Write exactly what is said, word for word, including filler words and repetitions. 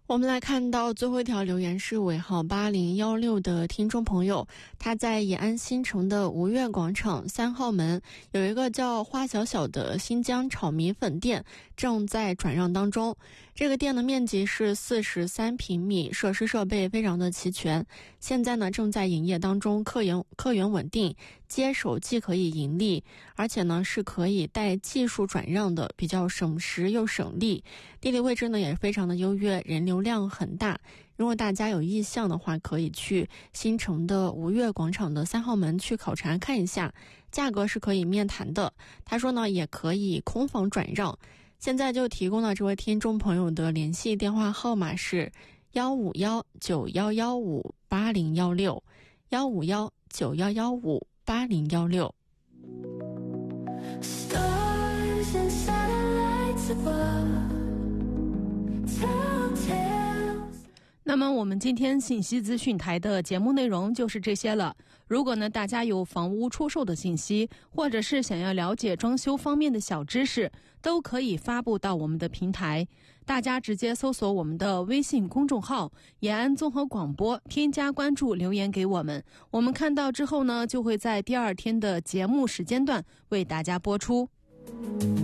我们来看到最后一条留言是尾号八零一六的听众朋友，他在延安新城的吴越广场三号门有一个叫花小小的新疆炒米粉店，正在转让当中。这个店的面积是四十三平米，设施设备非常的齐全，现在呢正在营业当中，客源客源稳定，接手既可以盈利，而且呢是可以带技术转让的，比较省时又省力。地理位置呢也非常的优越，人流量很大。如果大家有意向的话，可以去新城的吴越广场的三号门去考察看一下，价格是可以面谈的。他说呢也可以空房转让。现在就提供了这位听众朋友的联系电话号码是幺五幺九幺幺五八零幺六幺五幺九幺幺五八零幺六。 那么我们今天信息资讯台的节目内容就是这些了。如果呢大家有房屋出售的信息，或者是想要了解装修方面的小知识，都可以发布到我们的平台。大家直接搜索我们的微信公众号延安综合广播，添加关注，留言给我们，我们看到之后呢就会在第二天的节目时间段为大家播出。